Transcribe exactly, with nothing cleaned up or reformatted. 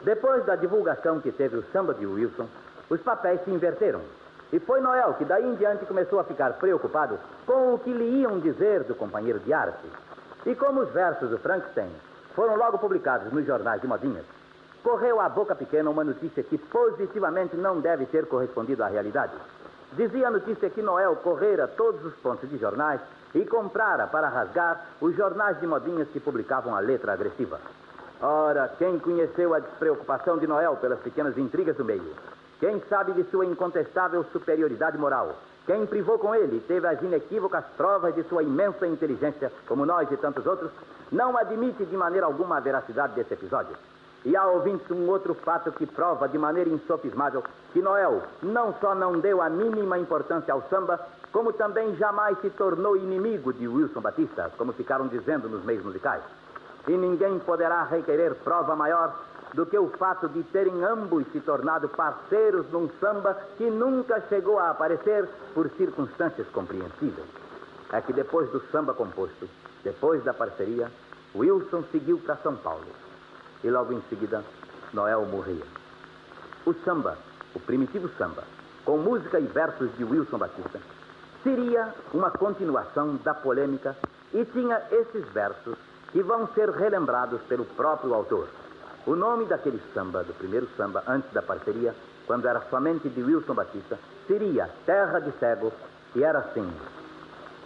Depois da divulgação que teve o samba de Wilson, os papéis se inverteram. E foi Noel que daí em diante começou a ficar preocupado com o que lhe iam dizer do companheiro de arte. E como os versos do Frankenstein foram logo publicados nos jornais de modinhas, correu à boca pequena uma notícia que positivamente não deve ter correspondido à realidade. Dizia a notícia que Noel correra todos os pontos de jornais e comprara para rasgar os jornais de modinhas que publicavam a letra agressiva. Ora, quem conheceu a despreocupação de Noel pelas pequenas intrigas do meio? Quem sabe de sua incontestável superioridade moral? Quem privou com ele e teve as inequívocas provas de sua imensa inteligência, como nós e tantos outros, não admite de maneira alguma a veracidade desse episódio. E há, ouvintes, um outro fato que prova de maneira insofismável que Noel não só não deu a mínima importância ao samba, como também jamais se tornou inimigo de Wilson Batista, como ficaram dizendo nos meios musicais. E ninguém poderá requerer prova maior do que o fato de terem ambos se tornado parceiros num samba que nunca chegou a aparecer por circunstâncias compreensíveis. É que depois do samba composto, depois da parceria, Wilson seguiu para São Paulo. E logo em seguida, Noel morria. O samba, o primitivo samba, com música e versos de Wilson Batista, seria uma continuação da polêmica e tinha esses versos que vão ser relembrados pelo próprio autor. O nome daquele samba, do primeiro samba, antes da parceria, quando era somente de Wilson Batista, seria Terra de Cego, e era assim.